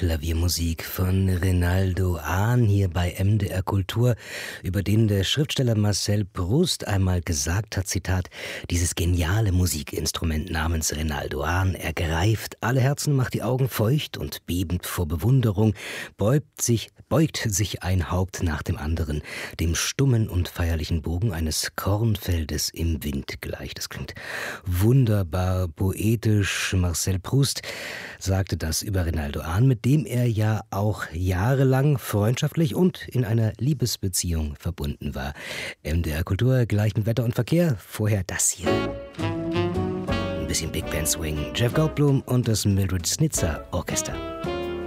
Klaviermusik von Rinaldo Ahn hier bei MDR Kultur, über den der Schriftsteller Marcel Proust einmal gesagt hat, Zitat, dieses geniale Musikinstrument namens Rinaldo Ahn ergreift alle Herzen, macht die Augen feucht und bebend vor Bewunderung, beugt sich ein Haupt nach dem anderen, dem stummen und feierlichen Bogen eines Kornfeldes im Wind gleich. Das klingt wunderbar poetisch. Marcel Proust sagte das über Rinaldo Ahn, mit dem er ja auch jahrelang freundschaftlich und in einer Liebesbeziehung verbunden war. MDR Kultur gleich mit Wetter und Verkehr. Vorher das hier. Ein bisschen Big Band Swing. Jeff Goldblum und das Mildred Snitzer Orchester.